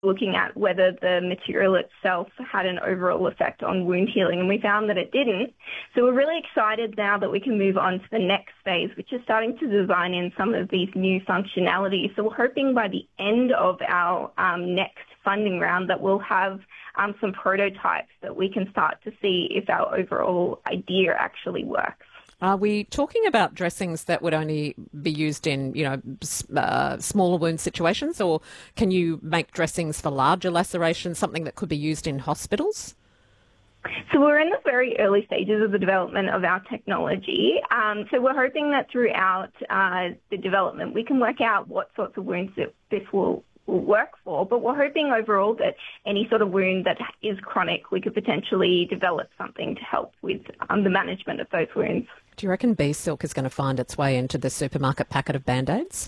looking at whether the material itself had an overall effect on wound healing, and we found that it didn't. So we're really excited now that we can move on to the next phase, which is starting to design in some of these new functionalities. So we're hoping by the end of our next funding round that we'll have some prototypes that we can start to see if our overall idea actually works. Are we talking about dressings that would only be used in, smaller wound situations, or can you make dressings for larger lacerations, something that could be used in hospitals? So we're in the very early stages of the development of our technology. So we're hoping that throughout the development we can work out what sorts of wounds that this will work for, but we're hoping overall that any sort of wound that is chronic, we could potentially develop something to help with the management of those wounds. Do you reckon bee silk is going to find its way into the supermarket packet of Band-Aids?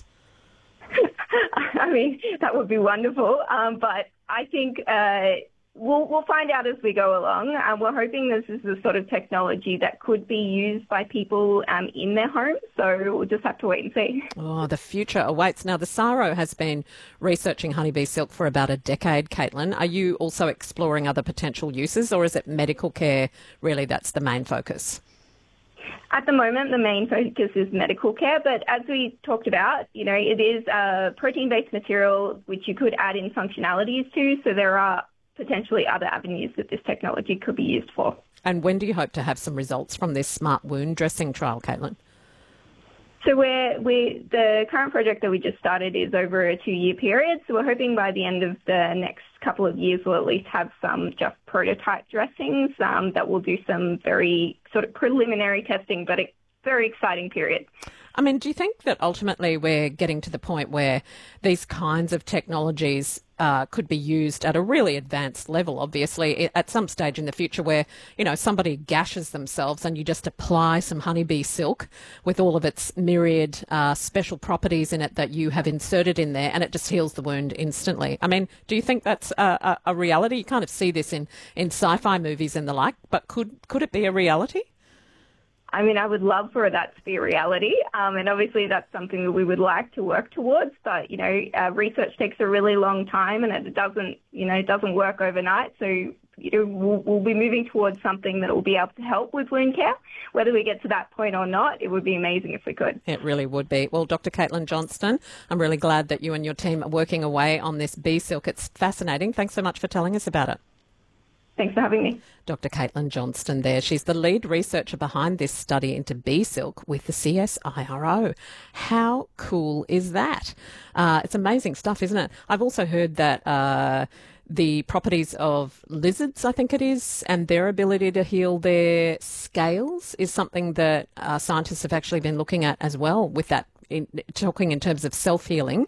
I mean, that would be wonderful, but I think we'll find out as we go along. We're hoping this is the sort of technology that could be used by people in their homes, so we'll just have to wait and see. Oh, the future awaits. Now, the SARO has been researching honeybee silk for about a decade, Caitlin. Are you also exploring other potential uses, or is it medical care really that's the main focus? At the moment, the main focus is medical care, but as we talked about, it is a protein-based material which you could add in functionalities to, so there are potentially other avenues that this technology could be used for. And when do you hope to have some results from this smart wound dressing trial, Caitlin? So the current project that we just started is over a 2-year period, so we're hoping by the end of the next couple of years we'll at least have some just prototype dressings that will do some very sort of preliminary testing, but a very exciting period. I mean, do you think that ultimately we're getting to the point where these kinds of technologies could be used at a really advanced level, obviously, at some stage in the future where, somebody gashes themselves and you just apply some honeybee silk with all of its myriad special properties in it that you have inserted in there, and it just heals the wound instantly? I mean, do you think that's a reality? You kind of see this in sci-fi movies and the like, but could it be a reality? I mean, I would love for that to be a reality, and obviously that's something that we would like to work towards. But research takes a really long time, and it doesn't work overnight. So we'll be moving towards something that will be able to help with wound care. Whether we get to that point or not, it would be amazing if we could. It really would be. Well, Dr. Caitlin Johnston, I'm really glad that you and your team are working away on this bee silk. It's fascinating. Thanks so much for telling us about it. Thanks for having me. Dr. Caitlin Johnston there. She's the lead researcher behind this study into bee silk with the CSIRO. How cool is that? It's amazing stuff, isn't it? I've also heard that the properties of lizards, I think it is, and their ability to heal their scales is something that scientists have actually been looking at as well with that. Talking in terms of self-healing.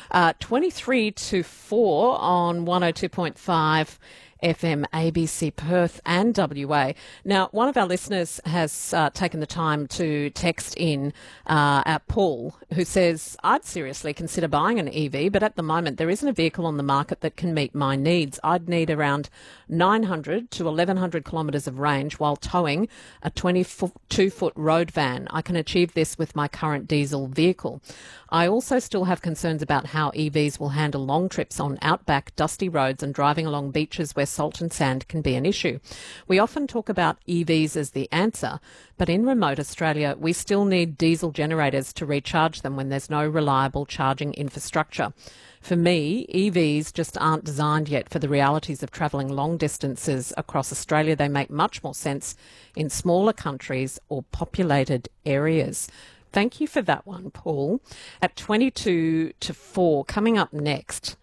23 to 4 on 102.5 FM, ABC Perth and WA. Now, one of our listeners has taken the time to text in at Paul, who says, I'd seriously consider buying an EV, but at the moment there isn't a vehicle on the market that can meet my needs. I'd need around 900 to 1,100 kilometres of range while towing a 22-foot road van. I can achieve this with my current diesel vehicle. I also still have concerns about how EVs will handle long trips on outback, dusty roads and driving along beaches where salt and sand can be an issue. We often talk about EVs as the answer, but in remote Australia, we still need diesel generators to recharge them when there's no reliable charging infrastructure. For me, EVs just aren't designed yet for the realities of travelling long distances across Australia. They make much more sense in smaller countries or populated areas. Thank you for that one, Paul. At 22 to 4, coming up next,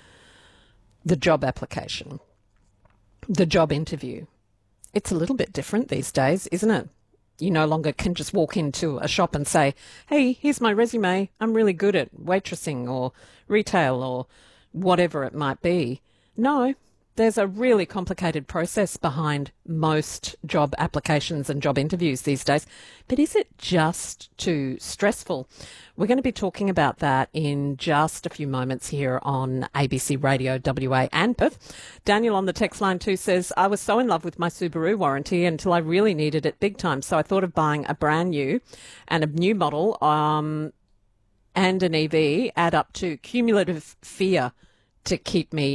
the job application, the job interview. It's a little bit different these days, isn't it? You no longer can just walk into a shop and say, hey, here's my resume. I'm really good at waitressing or retail or whatever it might be. No, there's a really complicated process behind most job applications and job interviews these days. But is it just too stressful? We're going to be talking about that in just a few moments here on ABC Radio WA and Perth. Daniel on the text line too says, I was so in love with my Subaru warranty until I really needed it big time. So I thought of buying a brand new and a new model and an EV add up to cumulative fear to keep me